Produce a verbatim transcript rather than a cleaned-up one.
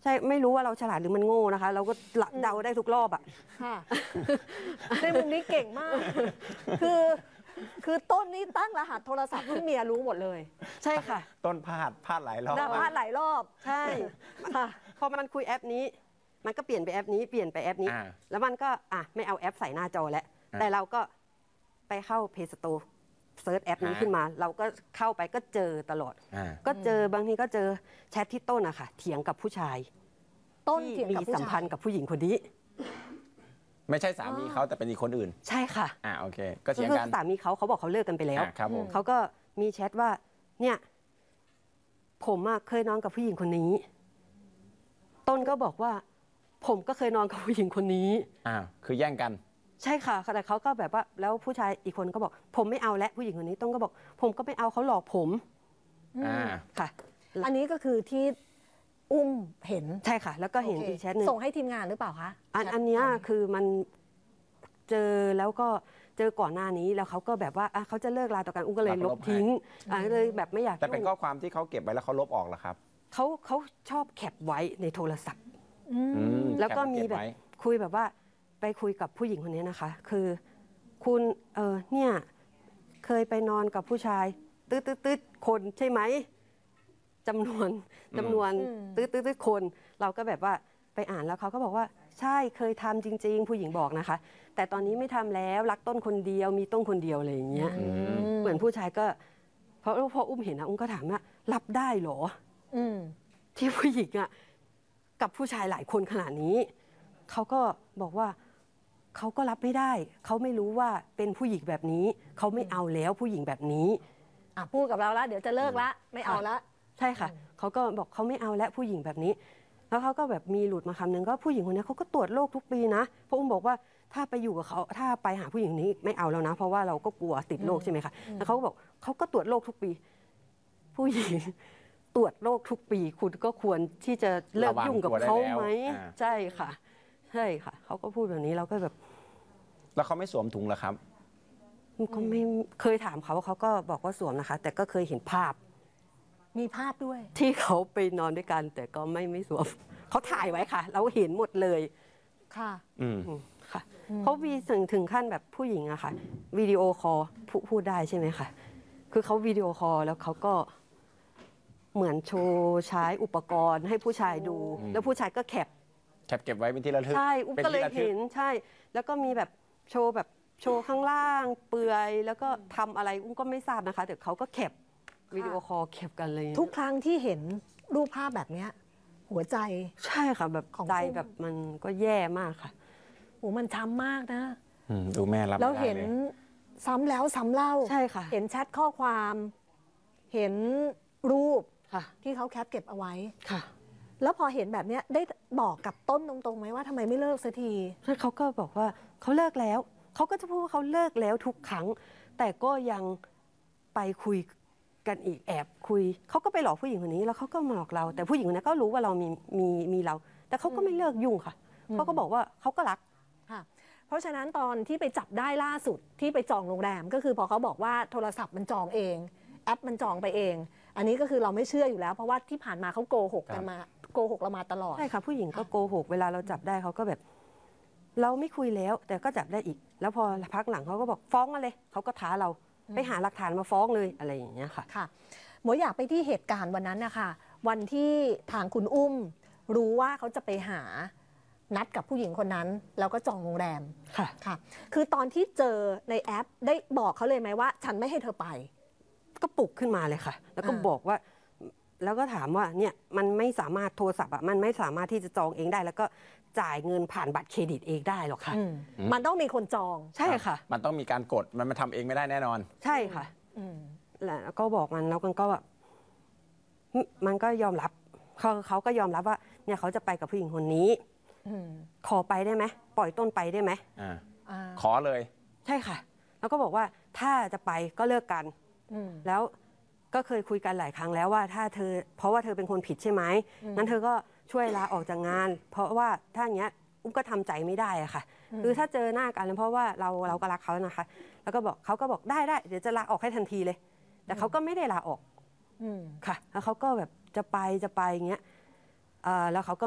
ใช่ไม่รู้ว่าเราฉลาดหรือมันโง่นะคะเราก็เดาได้ทุกรอบอ่ะค่ะในมุมนี้เก่งมากคือคือต้นนี้ตั้งรหัสโทรศัพท์ให้เมียรู้หมดเลยใช่ค่ะต้นพลาดพลาดหลายรอบพลาดหลายรอบใช่ค่ะพอมันคุยแอปนี้มันก็เปลี่ยนไปแอปนี้เปลี่ยนไปแอปนี้แล้วมันก็อ่ะไม่เอาแอปใส่หน้าจอแล้วแต่เราก็ไปเข้า Play Store เซิร์ชแอปนี้ขึ้นมาเราก็เข้าไปก็เจอตลอดก็เจอบางทีก็เจอแชทที่ต้นอะค่ะเถียงกับผู้ชายต้นเถียงกับมีสัมพันธ์กับผู้หญิงคนนี้ไม่ใช่สามีเขาแต่เป็นอีกคนอื่นใช่ค่ะอ่าโอเคก็เถียงกันสามีเขาเขาบอกเขาเลิกกันไปแล้วครับผมเขาก็มีแชทว่าเนี่ยผมอะเคยนอนกับผู้หญิงคนนี้ต้นก็บอกว่าผมก็เคยนอนกับผู้หญิงคนนี้อ่าคือแย่งกันใช่ค่ะแต่เขาก็แบบว่าแล้วผู้ชายอีกคนก็บอกผมไม่เอาและผู้หญิงคนนี้ต้นก็บอกผมก็ไม่เอาเขาหลอกผมอ่าค่ะอันนี้ก็คือที่อุ้มเห็นใช่ค่ะแล้วก็เห็นอีกแชทนึงส่งให้ทีมงานหรือเปล่าคะอันอันนี้คือมันเจอแล้วก็เจอก่อนหน้านี้แล้วเขาก็แบบว่าเขาจะเลิกลาต่อกันอุ้มก็เลยลบทิ้งอ่าเลยแบบไม่อยากแต่เป็นข้อความที่เขาเก็บไว้แล้วเขาลบออกเหรอครับเขาเขาชอบแคปไว้ในโทรศัพท์แล้วก็มีแบบคุยแบบว่าไปคุยกับผู้หญิงคนนี้นะคะคือคุณเออเนี่ยเคยไปนอนกับผู้ชายตืดตืดตืดคนใช่ไหมจำนวนจำนวนตืดตืดตืดคนเราก็แบบว่าไปอ่านแล้วเขาก็บอกว่าใช่เคยทำจริงๆผู้หญิงบอกนะคะแต่ตอนนี้ไม่ทำแล้วรักต้นคนเดียวมีต้นคนเดียวอะไรอย่างเงี้ยเหมือนผู้ชายก็เพราะพออุ้มเห็นนะอุ้มก็ถามว่ารับได้เหรอที่ผู้หญิงอ่ะกับผู้ชายหลายคนขนาดนี้เขาก็บอกว่าเขาก็รับไม่ได้เขาไม่รู้ว่าเป็นผู้หญิงแบบนี้เขาไม่เอาแล้วผู้หญิงแบบนี้อ่ะพูดกับเราแล้วเดี๋ยวจะเลิกละไม่เอาละใช่ค่ะเขาก็บอกเขาไม่เอาแล้วผู้หญิงแบบนี้แล้วเขาก็แบบมีหลุดมาคำนึงก็ผู้หญิงคนนี้เขาก็ตรวจโรคทุกปีนะเพราะอุ้มบอกว่าถ้าไปอยู่กับเขาถ้าไปหาผู้หญิงนี้ไม่เอาแล้วนะเพราะว่าเราก็กลัวติดโรคใช่ไหมคะแล้วเขาก็บอกเขาก็ตรวจโรคทุกปีผู้หญิงตรวจโรคทุกปีคุณก็ควรที่จะเลิกยุ่งกับเขาไหมใช่ค่ะใช่ค่ะเขาก็พูดแบบนี้เราก็แบบแล้วเขาไม่สวมถุงเหรอครับก็ไม่เคยถามเขาเขาก็บอกว่าสวมนะคะแต่ก็เคยเห็นภาพมีภาพด้วยที่เขาไปนอนด้วยกันแต่ก็ไม่ไม่สวมเขาถ่ายไว้ค่ะเราเห็นหมดเลยค่ะอืมค่ะเขามีถึงถึงขั้นแบบผู้หญิงอะค่ะวิดีโอคอลพูดได้ใช่ไหมคะคือเขาวิดีโอคอลแล้วเขาก็เหมือนโชว์ใช้อุปกรณ์ให้ผู้ชายดูแล้วผู้ชายก็แคปแคปเก็บไว้เป็นที่ระลึกใช่อุ้มก็เลยเห็นใช่แล้วก็มีแบบโชว์แบบโชว์ข้างล่างเปลือยแล้วก็ทำอะไรอุ้มก็ไม่ทราบนะคะแต่เขาก็แคปวิดีโอคอลแคปกันเลยทุกครั้งที่เห็นรูปภาพแบบนี้หัวใจใช่ค่ะแบบใจแบบมันก็แย่มากค่ะโอ้มันช้ำมากนะดูแม่รับแล้วเห็นซ้ำแล้วซ้ำเล่าใช่ค่ะเห็นแชทข้อความเห็นรูปค่ะที่เขาแคปเก็บเอาไว้ค่ะแล้วพอเห็นแบบนี้ได้บอกกับต้นตรงๆไหมว่าทำไมไม่เลิกสักทีใช่เขาก็บอกว่าเขาเลิกแล้วเขาก็จะพูดว่าเขาเลิกแล้วทุกครั้งแต่ก็ยังไปคุยกันอีกแอบคุยเขาก็ไปหลอกผู้หญิงคนนี้แล้วเขาก็มาหลอกเราแต่ผู้หญิงคนนั้นก็รู้ว่าเรามีมีมีเราแต่เขาก็ไม่เลิกยุ่งค่ะเขาก็บอกว่าเขาก็รักค่ะเพราะฉะนั้นตอนที่ไปจับได้ล่าสุดที่ไปจองโรงแรมก็คือพอเขาบอกว่าโทรศัพท์มันจองเองแอปมันจองไปเองอันนี้ก็คือเราไม่เชื่ออยู่แล้วเพราะว่าที่ผ่านมาเขาโกหกกันมาโกหกเรามาตลอดใช่ค่ะผู้หญิงก็โกหกเวลาเราจับได้เขาก็แบบเราไม่คุยแล้วแต่ก็จับได้อีกแล้วพอพักหลังเขาก็บอกฟ้องมาเลยเขาก็ท้าเราไปหาหลักฐานมาฟ้องเลยอะไรอย่างเงี้ยค่ะค่ะหมวยอยากไปที่เหตุการณ์วันนั้นนะคะวันที่ทางคุณอุ้มรู้ว่าเขาจะไปหานัดกับผู้หญิงคนนั้นแล้วก็จองโรงแรมค่ะค่ะคือตอนที่เจอในแอปได้บอกเขาเลยไหมว่าฉันไม่ให้เธอไปก็ปลุกขึ้นมาเลยค่ะแล้วก็บอกว่าแล้วก็ถามว่าเนี่ยมันไม่สามารถโทรศัพท์อ่ะมันไม่สามารถที่จะจองเองได้แล้วก็จ่ายเงินผ่านบัตรเครดิตเองได้หรอกค่ะมันต้องมีคนจองใช่ค่ะมันต้องมีการกดมันมาทำเองไม่ได้แน่นอนใช่ค่ะแล้วก็บอกมันแล้วกันก็แบบมันก็ยอมรับเขาเขาก็ยอมรับว่าเนี่ยเขาจะไปกับผู้หญิงคนนี้ขอไปได้ไหมปล่อยต้นไปได้ไหมขอเลยใช่ค่ะแล้วก็บอกว่าถ้าจะไปก็เลิกกันแล้วก็เคยคุยกันหลายครั้งแล้วว่าถ้าเธอเพราะว่าเธอเป็นคนผิดใช่ไหมงั้นเธอก็ช่วยลาออกจากงานเพราะว่าถ้าอย่างเงี้ยอุ้มก็ทำใจไม่ได้อะค่ะคือถ้าเจอหน้ากันเพราะว่าเราเราก็รักเขานะคะแล้วก็บอกเขาก็บอกได้ได้เดี๋ยวจะลาออกให้ทันทีเลยแต่เขาก็ไม่ได้ลาออกค่ะแล้วเขาก็แบบจะไปจะไปอย่างเงี้ยแล้วเขาก็